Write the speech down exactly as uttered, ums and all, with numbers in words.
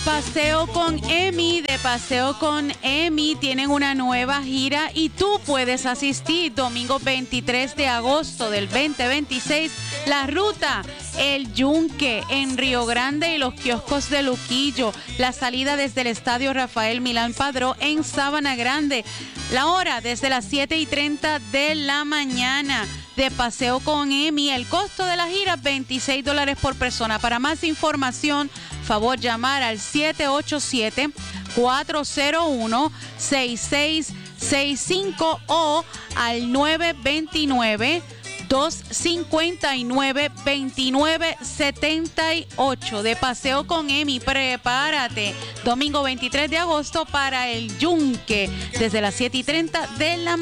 Paseo con Emi, de Paseo con Emi, tienen una nueva gira y tú puedes asistir domingo veintitrés de agosto del veinte veintiséis. La ruta, El Yunque en Río Grande y los kioscos de Luquillo. La salida desde el Estadio Rafael Milán Padró en Sabana Grande. La hora desde las siete y treinta de la mañana. De Paseo con Emi, el costo de la gira veintiséis dólares por persona. Para más información, favor llamar al siete ocho siete, cuatro cero uno, seis seis seis cinco o al nueve dos nueve, dos cinco nueve, dos nueve siete ocho. De Paseo con Emi, prepárate. Domingo veintitrés de agosto para El Yunque, desde las siete y treinta de la mañana.